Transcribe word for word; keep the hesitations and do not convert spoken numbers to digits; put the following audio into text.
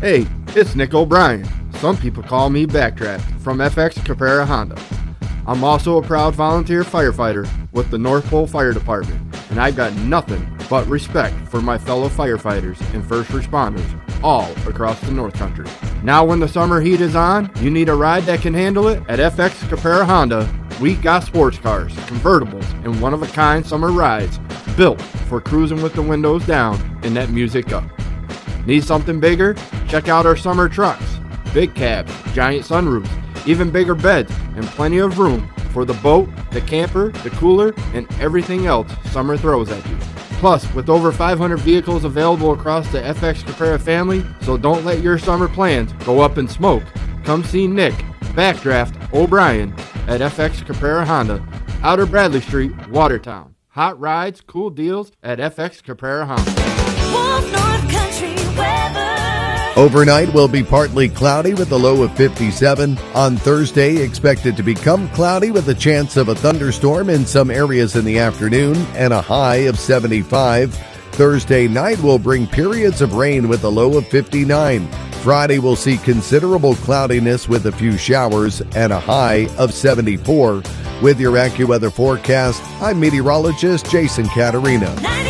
Hey, it's Nick O'Brien. Some people call me Backdraft from F X Caprara Honda. I'm also a proud volunteer firefighter with the North Pole Fire Department, and I've got nothing but respect for my fellow firefighters and first responders all across the North Country. Now when the summer heat is on, you need a ride that can handle it? At F X Caprara Honda, we got sports cars, convertibles, and one-of-a-kind summer rides built for cruising with the windows down and that music up. Need something bigger? Check out our summer trucks. Big cabs, giant sunroofs, even bigger beds, and plenty of room for the boat, the camper, the cooler, and everything else summer throws at you. Plus, with over five hundred vehicles available across the F X Caprara family, so don't let your summer plans go up in smoke. Come see Nick, Backdraft O'Brien, at F X Caprara Honda, Outer Bradley Street, Watertown. Hot rides, cool deals at F X Caprara Honda. Wolf North Country weather. Overnight will be partly cloudy with a low of fifty-seven. On Thursday, expected to become cloudy with a chance of a thunderstorm in some areas in the afternoon and a high of seventy-five. Thursday night will bring periods of rain with a low of fifty-nine. Friday will see considerable cloudiness with a few showers and a high of seventy-four. With your AccuWeather forecast, I'm meteorologist Jason Caterina.